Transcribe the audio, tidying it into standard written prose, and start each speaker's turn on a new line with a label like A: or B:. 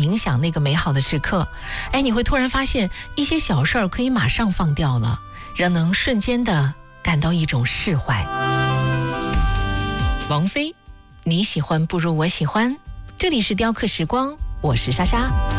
A: 影响那个美好的时刻。哎，你会突然发现一些小事儿可以马上放掉了，人能瞬间的感到一种释怀。王菲，你喜欢不如我喜欢。这里是雕刻时光，我是莎莎。